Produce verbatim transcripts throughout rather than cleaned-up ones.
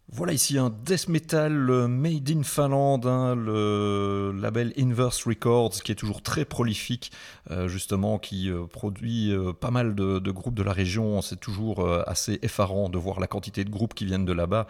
Voilà ici un death metal euh, made in Finlande, hein, le label Inverse Records qui est toujours très prolifique, euh, justement, qui euh, produit euh, pas mal de, de groupes de la région. C'est toujours euh, assez effarant de voir la quantité de groupes qui viennent de là-bas,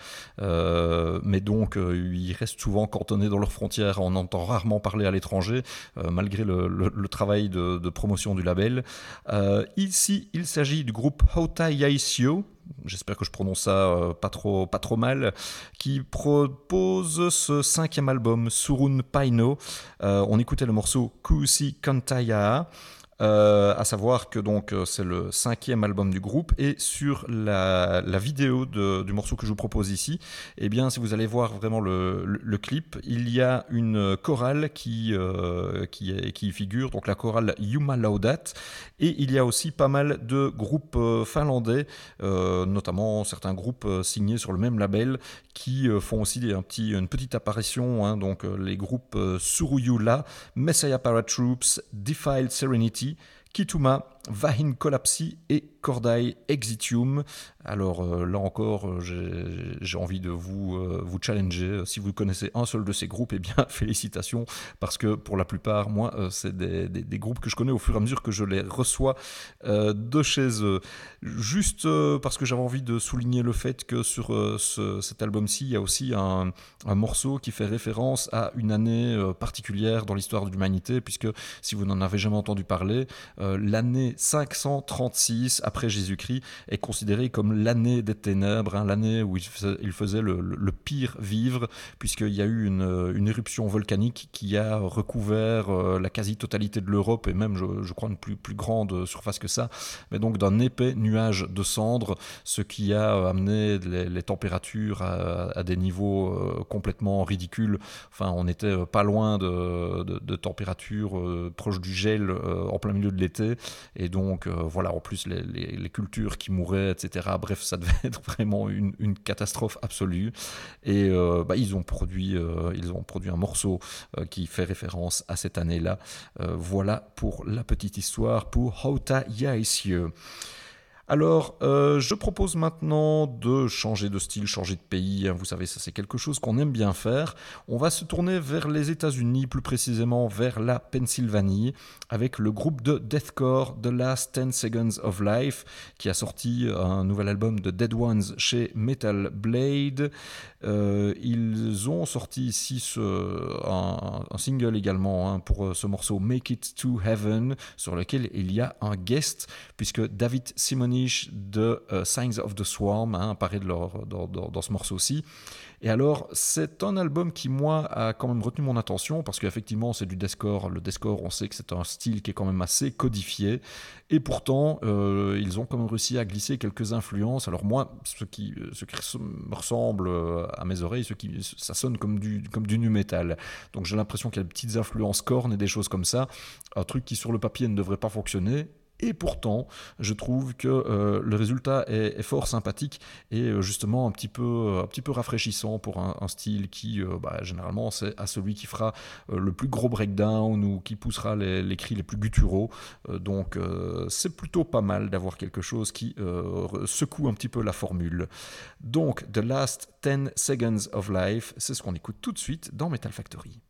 euh, mais donc euh, ils restent souvent cantonnés dans leurs frontières. On entend rarement parler à l'étranger, euh, malgré le, le, le travail de, de promotion du label. Euh, ici, il s'agit du groupe Hauta Yaisio. J'espère que je prononce ça euh, pas trop, pas trop mal, qui propose ce cinquième album, Surun Paino. Euh, on écoutait le morceau Kuusi Kantaya. Euh, à savoir que donc euh, c'est le cinquième album du groupe, et sur la, la vidéo de, du morceau que je vous propose ici, eh bien si vous allez voir vraiment le, le, le clip, il y a une chorale qui, euh, qui, est, qui figure, donc la chorale Jumma Laudat, et il y a aussi pas mal de groupes euh, finlandais, euh, notamment certains groupes euh, signés sur le même label, qui euh, font aussi un petit, une petite apparition, hein, donc euh, les groupes euh, Surujula, Messiah Paratroops, Defiled Serenity, Kituma, Vahin Collapsi et Cordai Exitium. Alors euh, là encore, euh, j'ai, j'ai envie de vous, euh, vous challenger. Si vous connaissez un seul de ces groupes, eh bien félicitations, parce que pour la plupart, moi, euh, c'est des, des, des groupes que je connais au fur et à mesure que je les reçois euh, de chez eux. Juste euh, parce que j'avais envie de souligner le fait que sur euh, ce, cet album-ci, il y a aussi un, un morceau qui fait référence à une année euh, particulière dans l'histoire de l'humanité, puisque si vous n'en avez jamais entendu parler, euh, l'année cinq cent trente-six après Jésus-Christ est considérée comme l'année des ténèbres, hein, l'année où il faisait, il faisait le, le, le pire vivre, puisqu'il y a eu une, une éruption volcanique qui a recouvert euh, la quasi-totalité de l'Europe, et même, je, je crois, une plus, plus grande surface que ça, mais donc d'un épais nuage de cendres, ce qui a amené les, les températures à, à des niveaux euh, complètement ridicules. Enfin, on n'était pas loin de, de, de températures euh, proches du gel euh, en plein milieu de l'été, et donc euh, voilà, en plus les, les, les cultures qui mouraient, et cetera. Bref, ça devait être vraiment une, une catastrophe absolue, et euh, bah, ils ont produit euh, ils ont produit un morceau euh, qui fait référence à cette année-là. Euh, voilà pour la petite histoire pour Hauta Yaisio. Alors, euh, je propose maintenant de changer de style, changer de pays. Vous savez, ça c'est quelque chose qu'on aime bien faire. On va se tourner vers les États-Unis, plus précisément vers la Pennsylvanie, avec le groupe de deathcore The Last ten Seconds of Life, qui a sorti un nouvel album de Dead Ones chez Metal Blade. Euh, ils ont sorti ici ce, un, un single également, hein, pour ce morceau Make It to Heaven, sur lequel il y a un guest, puisque David Simoni de uh, Signs of the Swarm hein, apparaît de leur, dans, dans, dans ce morceau-ci. Et alors, c'est un album qui, moi, a quand même retenu mon attention, parce qu'effectivement, c'est du deathcore. Le deathcore, on sait que c'est un style qui est quand même assez codifié, et pourtant, euh, ils ont quand même réussi à glisser quelques influences. Alors moi, ce qui, ce qui me ressemble à mes oreilles, ce qui, ça sonne comme du, comme du nu metal. Donc j'ai l'impression qu'il y a des petites influences cornes et des choses comme ça, un truc qui, sur le papier, ne devrait pas fonctionner. Et pourtant, je trouve que euh, le résultat est, est fort sympathique, et euh, justement un petit peu, un petit peu rafraîchissant pour un, un style qui, euh, bah, généralement, c'est à celui qui fera euh, le plus gros breakdown ou qui poussera les, les cris les plus gutturaux. Euh, donc, euh, c'est plutôt pas mal d'avoir quelque chose qui euh, secoue un petit peu la formule. Donc, The Last ten Seconds of Life, c'est ce qu'on écoute tout de suite dans Metal Factory.